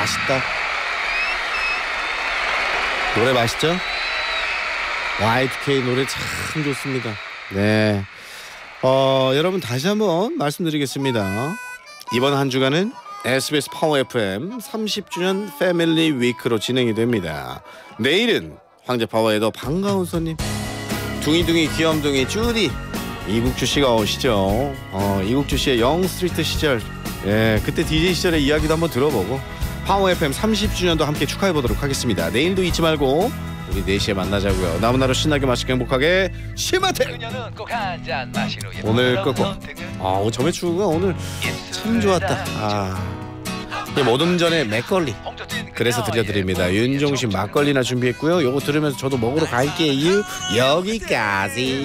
맛있다. 노래 맛있죠? Y2K 노래 참 좋습니다. 네. 여러분 다시 한번 말씀드리겠습니다. 이번 한 주간은 SBS 파워 FM 30주년 패밀리 위크로 진행이 됩니다. 내일은 황제 파워에도 반가운 손님 둥이둥이 귀염둥이 쭈디 이국주 씨가 오시죠. 이국주 씨의 영스트리트 시절, 그때 DJ 시절의 이야기도 한번 들어보고 파워 FM 30주년도 함께 축하해 보도록 하겠습니다. 내일도 잊지 말고 우리 4시에 만나자고요. 남은 하루 신나게 맛있게 행복하게 시마테. 오늘 끝곡 점액추구가 오늘 참 좋았다. 모든 전에 맥걸리 그래서 들려드립니다. 윤종신 막걸리나 준비했고요. 요거 들으면서 저도 먹으러 갈게요. 여기까지.